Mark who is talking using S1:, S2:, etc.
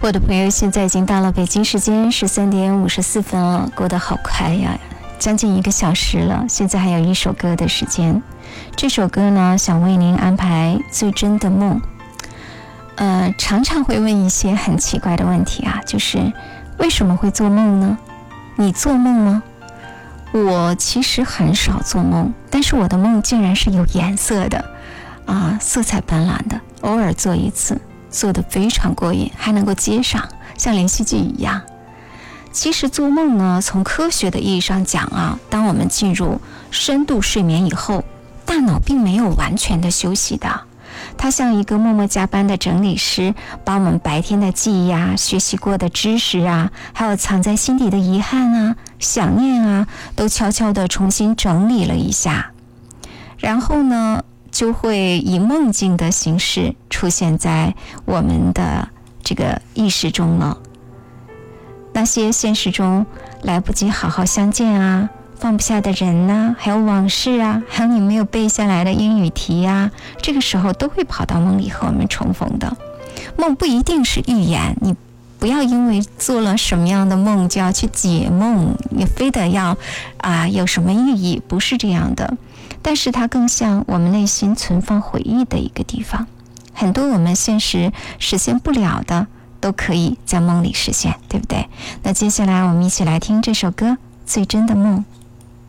S1: 我的朋友，现在已经到了北京时间13:54了，过得好快呀，将近1个小时了，现在还有一首歌的时间。这首歌呢，想为您安排《最真的梦》。常常会问一些很奇怪的问题啊，就是为什么会做梦呢？你做梦吗？我其实很少做梦，但是我的梦竟然是有颜色的啊，色彩斑斓的，偶尔做一次，做得非常过瘾，还能够接上，像连续剧一样。其实做梦呢，从科学的意义上讲啊，当我们进入深度睡眠以后，大脑并没有完全的休息的，它像一个默默加班的整理师，把我们白天的记忆啊、学习过的知识啊，还有藏在心底的遗憾啊、想念啊，都悄悄地重新整理了一下，然后呢，就会以梦境的形式出现在我们的这个意识中了。那些现实中来不及好好相见啊，放不下的人啊，还有往事啊，还有你没有背下来的英语题啊，这个时候都会跑到梦里和我们重逢的。梦不一定是预言，你不要因为做了什么样的梦就要去解梦，也非得要有什么寓意，不是这样的。但是它更像我们内心存放回忆的一个地方，很多我们现实实现不了的，都可以在梦里实现，对不对？那接下来我们一起来听这首歌《最真的梦》。